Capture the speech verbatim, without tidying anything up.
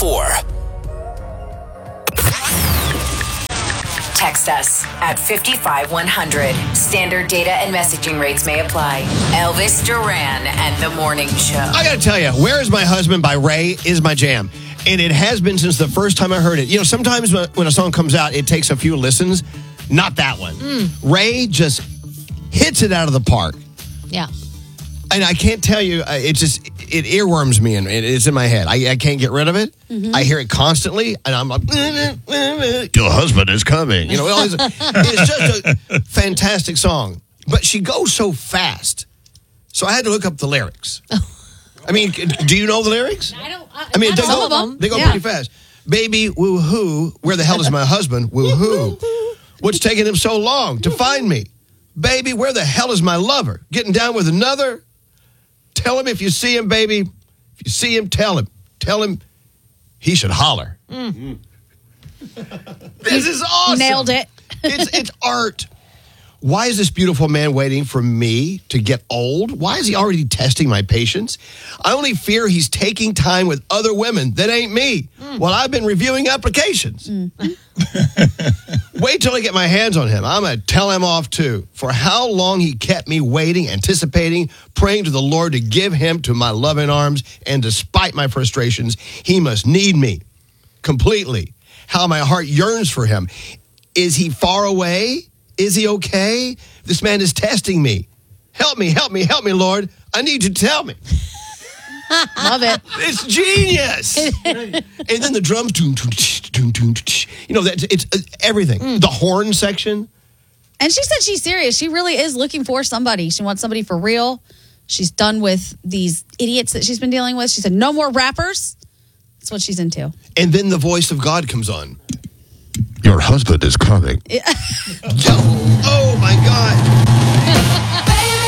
four. Text us at five five one hundred. Standard data and messaging rates may apply. Elvis Duran and the Morning Show. I got to tell you, Where Is My Husband by Ray is my jam. And it has been since the first time I heard it. You know, sometimes when a song comes out, it takes a few listens. Not that one. Mm. Ray just hits it out of the park. Yeah. And I can't tell you, uh, it just, it earworms me and it's in my head. I, I can't get rid of it. Mm-hmm. I hear it constantly and I'm like, your husband is coming. You know, it's, it's just a fantastic song. But she goes so fast. So I had to look up the lyrics. I mean, do you know the lyrics? I don't. I, I mean, I they some go, of them. They go yeah. pretty fast. Baby, woo-hoo, where the hell is my husband? Woo-hoo. What's taking him so long to find me? Baby, where the hell is my lover? Getting down with another? Tell him if you see him, baby. If you see him, tell him. Tell him he should holler. Mm. This is awesome. Nailed it. it's it's art. Why is this beautiful man waiting for me to get old? Why is he already testing my patience? I only fear he's taking time with other women that ain't me mm. while I've been reviewing applications. Mm. Wait till I get my hands on him. I'm going to tell him off too. For how long he kept me waiting, anticipating, praying to the Lord to give him to my loving arms. And despite my frustrations, he must need me completely. How my heart yearns for him. Is he far away? Is he okay? This man is testing me. Help me, help me, help me, Lord. I need you to tell me. Love it. It's genius. And then the drums, you know, that it's, it's everything. Mm. The horn section. And she said she's serious. She really is looking for somebody. She wants somebody for real. She's done with these idiots that she's been dealing with. She said, no more rappers. That's what she's into. And then the voice of God comes on. Your husband is coming. Yeah.